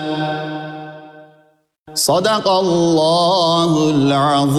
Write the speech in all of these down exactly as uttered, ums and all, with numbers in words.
Sadakallahul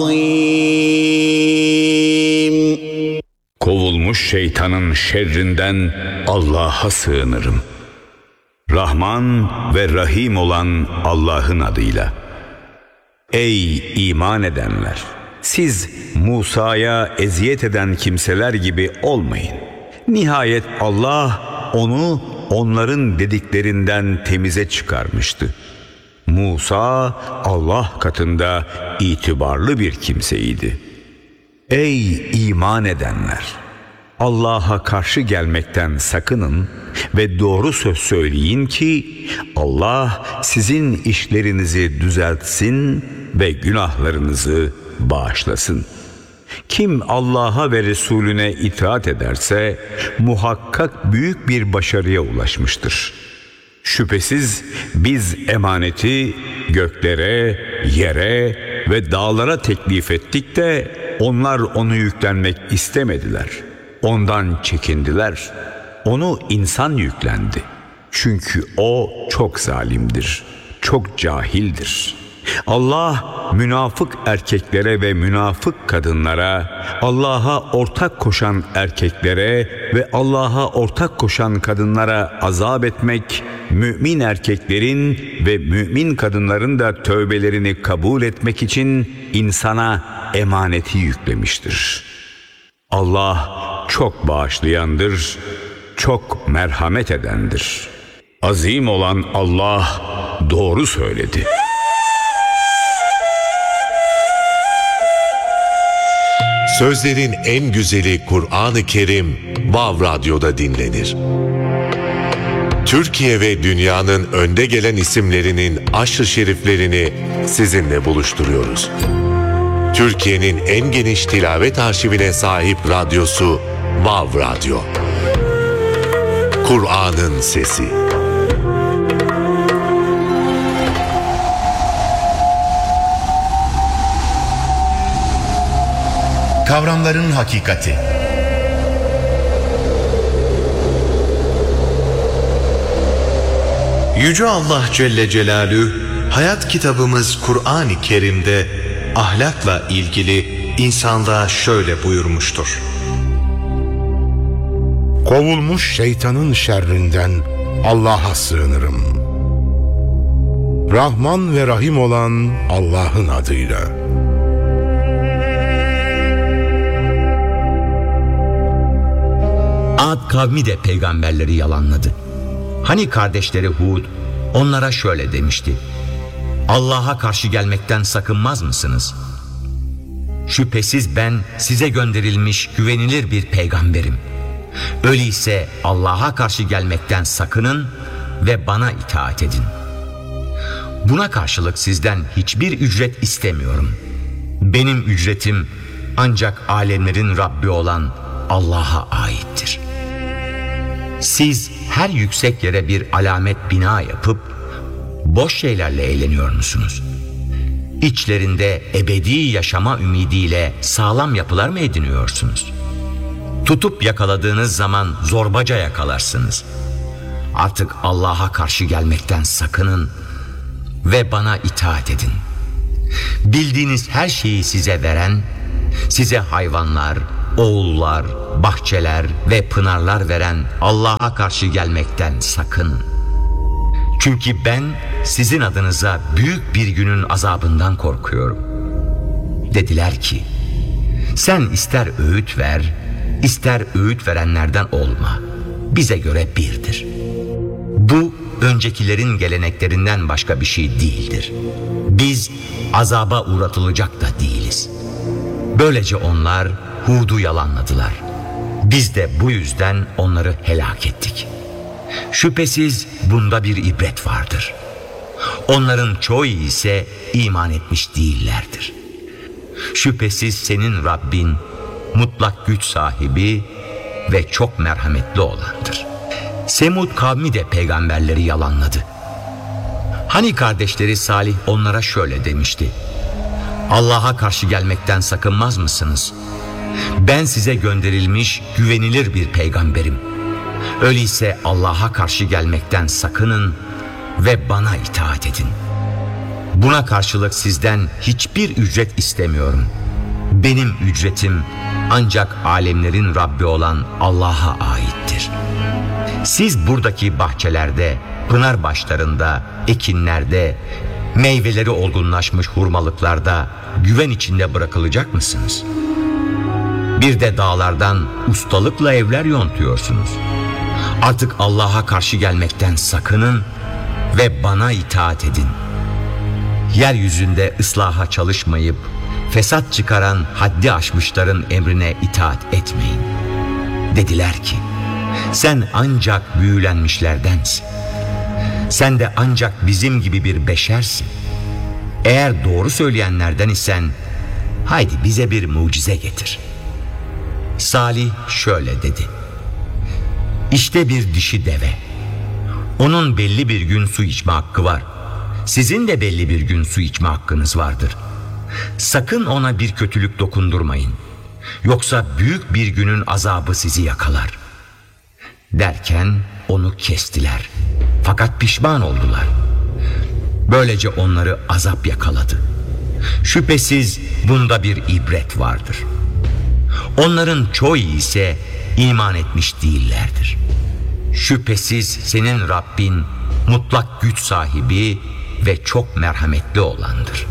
azim. Kovulmuş şeytanın şerrinden Allah'a sığınırım. Rahman ve Rahim olan Allah'ın adıyla. Ey iman edenler! Siz Musa'ya eziyet eden kimseler gibi olmayın. Nihayet Allah onu onların dediklerinden temize çıkarmıştı. Musa Allah katında itibarlı bir kimseydi. Ey iman edenler! Allah'a karşı gelmekten sakının ve doğru söz söyleyin ki Allah sizin işlerinizi düzeltsin ve günahlarınızı bağışlasın. Kim Allah'a ve Resulüne itaat ederse muhakkak büyük bir başarıya ulaşmıştır. Şüphesiz biz emaneti göklere, yere ve dağlara teklif ettik de onlar onu yüklenmek istemediler. Ondan çekindiler. Onu insan yüklendi. Çünkü o çok zalimdir, çok cahildir. Allah münafık erkeklere ve münafık kadınlara, Allah'a ortak koşan erkeklere ve Allah'a ortak koşan kadınlara azap etmek, mümin erkeklerin ve mümin kadınların da tövbelerini kabul etmek için insana emaneti yüklemiştir. Allah çok bağışlayandır, çok merhamet edendir. Azim olan Allah doğru söyledi. Sözlerin en güzeli Kur'an-ı Kerim Vav Radyo'da dinlenir. Türkiye ve dünyanın önde gelen isimlerinin aşk-ı şeriflerini sizinle buluşturuyoruz. Türkiye'nin en geniş tilavet arşivine sahip radyosu Vav Radyo. Kur'an'ın sesi. Kavramların hakikati. Yüce Allah Celle Celaluhu hayat kitabımız Kur'an-ı Kerim'de ahlakla ilgili insanlığa şöyle buyurmuştur. Kovulmuş şeytanın şerrinden Allah'a sığınırım. Rahman ve Rahim olan Allah'ın adıyla. Ad kavmi de peygamberleri yalanladı. Hani kardeşleri Hud onlara şöyle demişti: Allah'a karşı gelmekten sakınmaz mısınız? Şüphesiz ben size gönderilmiş güvenilir bir peygamberim. Öyleyse Allah'a karşı gelmekten sakının ve bana itaat edin. Buna karşılık sizden hiçbir ücret istemiyorum. Benim ücretim ancak alemlerin Rabbi olan Allah'a aittir. Siz her yüksek yere bir alamet bina yapıp boş şeylerle eğleniyor musunuz? İçlerinde ebedi yaşama ümidiyle sağlam yapılar mı ediniyorsunuz? Tutup yakaladığınız zaman zorbaca yakalarsınız. Artık Allah'a karşı gelmekten sakının ve bana itaat edin. Bildiğiniz her şeyi size veren, size hayvanlar, oğullar, bahçeler ve pınarlar veren Allah'a karşı gelmekten sakının. Çünkü ben sizin adınıza büyük bir günün azabından korkuyorum. Dediler ki, sen ister öğüt ver, ister öğüt verenlerden olma. Bize göre birdir. Bu öncekilerin geleneklerinden başka bir şey değildir. Biz azaba uğratılacak da değiliz. Böylece onlar Hud'u yalanladılar. Biz de bu yüzden onları helak ettik. Şüphesiz bunda bir ibret vardır. Onların çoğu ise iman etmiş değillerdir. Şüphesiz senin Rabbin mutlak güç sahibi ve çok merhametli olandır. Semud kavmi de peygamberleri yalanladı. Hani kardeşleri Salih onlara şöyle demişti: Allah'a karşı gelmekten sakınmaz mısınız? Ben size gönderilmiş güvenilir bir peygamberim. Öyleyse Allah'a karşı gelmekten sakının ve bana itaat edin. Buna karşılık sizden hiçbir ücret istemiyorum. Benim ücretim ancak alemlerin Rabbi olan Allah'a aittir. Siz buradaki bahçelerde, pınar başlarında, ekinlerde, meyveleri olgunlaşmış hurmalıklarda güven içinde bırakılacak mısınız? Bir de dağlardan ustalıkla evler yontuyorsunuz. Artık Allah'a karşı gelmekten sakının ve bana itaat edin. Yeryüzünde ıslaha çalışmayıp fesat çıkaran haddi aşmışların emrine itaat etmeyin. Dediler ki, sen ancak büyülenmişlerdensin. Sen de ancak bizim gibi bir beşersin. Eğer doğru söyleyenlerden isen, haydi bize bir mucize getir. Salih şöyle dedi: İşte bir dişi deve. Onun belli bir gün su içme hakkı var. Sizin de belli bir gün su içme hakkınız vardır. Sakın ona bir kötülük dokundurmayın. Yoksa büyük bir günün azabı sizi yakalar. Derken onu kestiler. Fakat pişman oldular. Böylece onları azap yakaladı. Şüphesiz bunda bir ibret vardır. Onların çoğu ise iman etmiş değillerdir. Şüphesiz senin Rabbin mutlak güç sahibi ve çok merhametli olandır.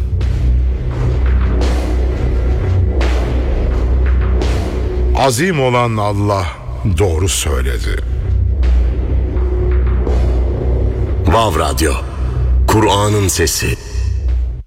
Azim olan Allah doğru söyledi. Vav Radyo, Kur'an'ın sesi.